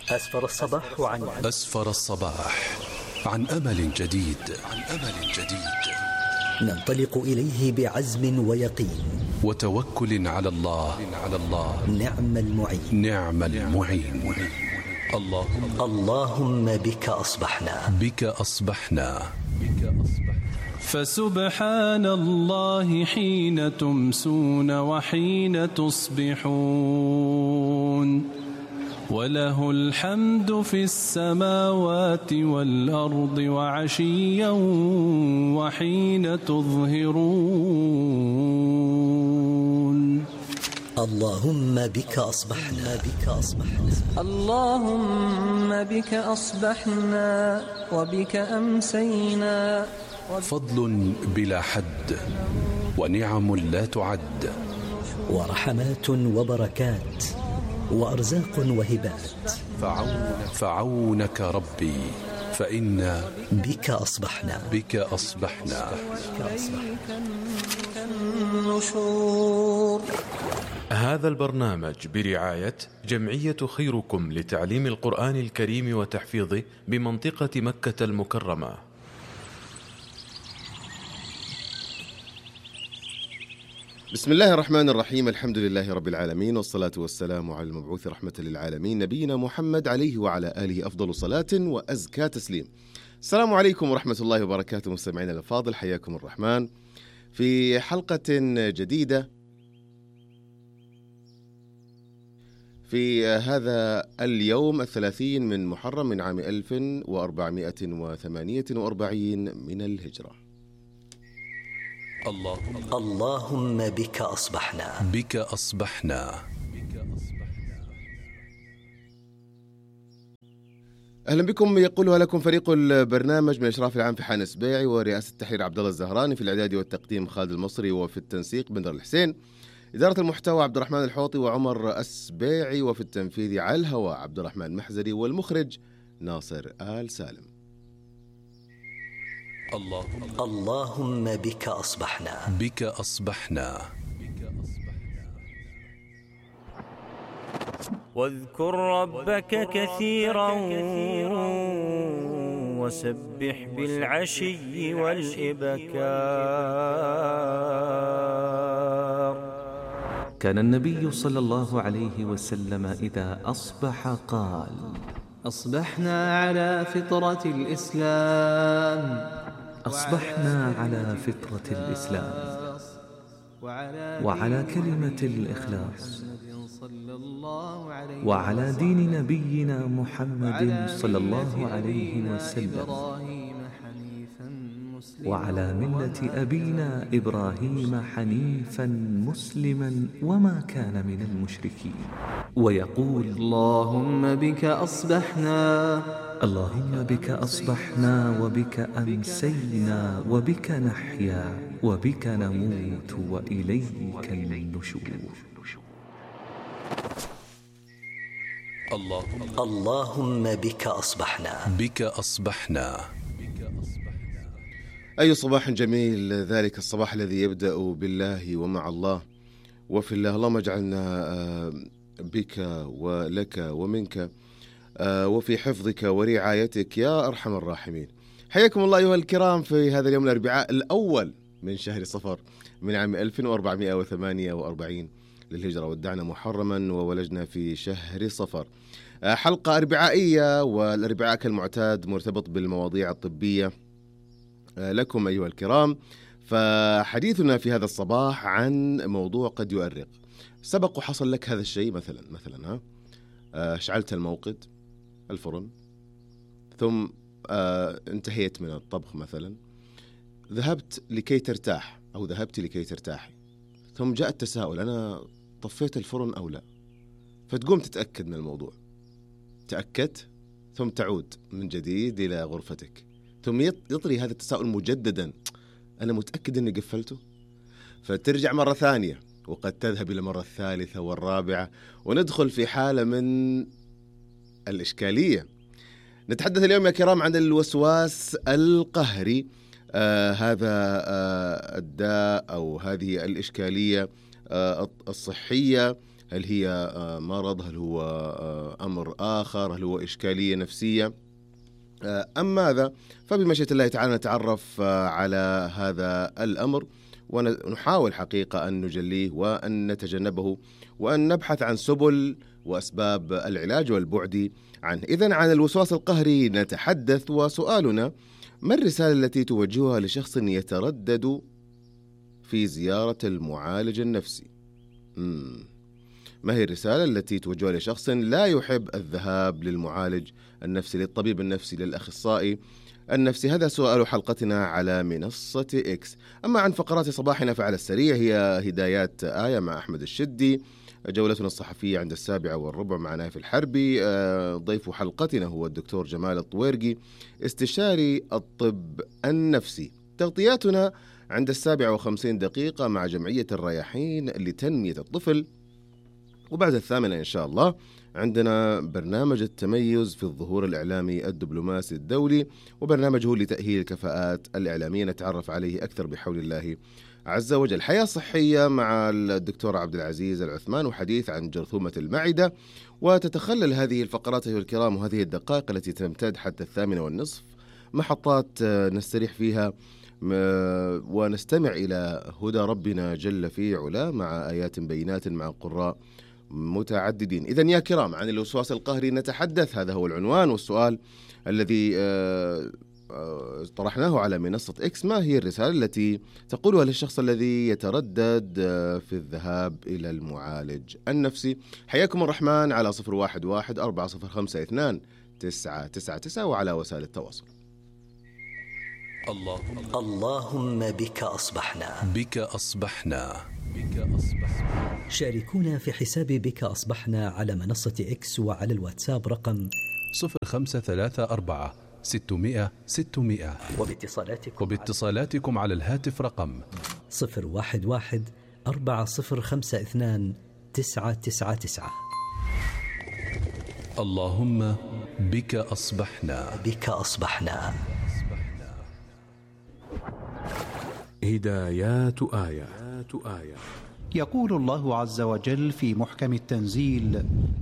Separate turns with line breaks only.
أسفر الصباح عن أمل جديد.
ننطلق إليه بعزم ويقين
وتوكل على الله.
نعم المعين. اللهم بك أصبحنا.
فسبحان الله حين تمسون وحين تصبحون، وله الحمد في السماوات والأرض وعشيا وحين تظهرون.
اللهم بك أصبحنا.
اللهم بك أصبحنا وبك أمسينا.
فضل بلا حد ونعم لا تعد،
ورحمات وبركات وأرزاق وهبات.
فعونك ربي فإنا
بك أصبحنا.
هذا البرنامج برعاية جمعية خيركم لتعليم القرآن الكريم وتحفيظه بمنطقة مكة المكرمة.
بسم الله الرحمن الرحيم، الحمد لله رب العالمين، والصلاة والسلام على المبعوث رحمة للعالمين نبينا محمد عليه وعلى آله أفضل صلاة وأزكى تسليم. السلام عليكم ورحمة الله وبركاته مستمعينا الأفاضل، حياكم الرحمن في حلقة جديدة في هذا اليوم 30 من محرم من عام 1448 من الهجرة.
اللهم بك أصبحنا.
أهلا بكم، يقولها لكم فريق البرنامج من إشراف العام في حان سبيعي، ورئاسة التحرير عبد الله الزهراني، في الإعداد والتقديم خالد المصري، وفي التنسيق بندر الحسين، إدارة المحتوى عبد الرحمن الحوطي وعمر السبيعي، وفي التنفيذ على الهواء عبد الرحمن محزري، والمخرج ناصر آل سالم.
اللهم بك أصبحنا.
واذكر ربك كثيرا وسبح بالعشي والإبكار.
كان النبي صلى الله عليه وسلم إذا أصبح قال:
أصبحنا على فطرة الإسلام.
أصبحنا على فطرة الإسلام وعلى كلمة الإخلاص وعلى دين نبينا محمد صلى الله عليه وسلم وعلى ملة أبينا إبراهيم حنيفا مسلما وما كان من المشركين. ويقول:
اللهم بك أصبحنا.
اللهم بك أصبحنا وبك أمسينا وبك نحيا وبك نموت وإليك النشور.
اللهم بك أصبحنا.
أي صباح جميل ذلك الصباح الذي يبدأ بالله ومع الله وفي الله. اللهم اجعلنا بك ولك ومنك وفي حفظك ورعايتك يا أرحم الراحمين. حياكم الله أيها الكرام في هذا اليوم الأربعاء الأول من شهر صفر من عام 1448 للهجرة. ودعنا محرما وولجنا في شهر صفر. حلقة أربعائية، والأربعاء كالمعتاد مرتبط بالمواضيع الطبية لكم أيها الكرام. فحديثنا في هذا الصباح عن موضوع قد يؤرق. سبق وحصل لك هذا الشيء مثلا شعلت الموقد الفرن، ثم انتهيت من الطبخ مثلا، ذهبت لكي ترتاح أو ذهبت لكي ترتاحي، ثم جاء التساؤل: أنا طفيت الفرن أو لا؟ فتقوم تتأكد من الموضوع، تأكدت ثم تعود من جديد إلى غرفتك، ثم يطري هذا التساؤل مجددا: أنا متأكد أني قفلته؟ فترجع مرة ثانية، وقد تذهب إلى مرة الثالثة والرابعة، وندخل في حالة من الإشكالية. نتحدث اليوم يا كرام عن الوسواس القهري. هذا الداء أو هذه الإشكالية الصحية هل هي مرض؟ هل هو أمر آخر؟ هل هو إشكالية نفسية أم ماذا؟ فبمشيئة الله تعالى نتعرف على هذا الأمر، ونحاول حقيقة أن نجليه وأن نتجنبه وأن نبحث عن سبل وأسباب العلاج والبعد عنه. إذن عن الوسواس القهري نتحدث، وسؤالنا: ما الرسالة التي توجهها لشخص يتردد في زيارة المعالج النفسي؟ ما هي الرسالة التي توجهها لشخص لا يحب الذهاب للمعالج النفسي، للطبيب النفسي، للأخصائي النفسي؟ هذا سؤال حلقتنا على منصة إكس. أما عن فقرات صباحنا فعلى السريع هي هدايات آية مع أحمد الشدي، جولتنا الصحفية عند 7:15 مع نايف الحربي، ضيف حلقتنا هو الدكتور جمال الطويرقي استشاري الطب النفسي، تغطياتنا عند 7:50 مع جمعية الرياحين لتنمية الطفل، وبعد 8 إن شاء الله عندنا برنامج التميز في الظهور الإعلامي الدبلوماسي الدولي، وبرنامجه لتأهيل الكفاءات الإعلامية نتعرف عليه أكثر بحول الله عز وجل. حياة صحية مع الدكتور عبد العزيز العثمان وحديث عن جرثومة المعدة. وتتخلل هذه الفقرات أيها الكرام وهذه الدقائق التي تمتد حتى 8:30 محطات نستريح فيها ونستمع إلى هدى ربنا جل في علا مع آيات بينات مع قراء متعددين. إذن يا كرام عن الوسواس القهري نتحدث، هذا هو العنوان والسؤال الذي طرحناه على منصة إكس: ما هي الرسالة التي تقولها للشخص الذي يتردد في الذهاب إلى المعالج النفسي؟ حياكم الرحمن على 011-405-299 وعلى وسائل التواصل.
اللهم بك أصبحنا.
بك أصبحنا.
شاركونا في حساب بك أصبحنا على منصة إكس وعلى الواتساب رقم
0534-600-600، وباتصالاتكم على الهاتف رقم
011-4052-999.
اللهم بك أصبحنا.
بك أصبحنا.
هدايات آية.
يقول الله عز وجل في محكم التنزيل: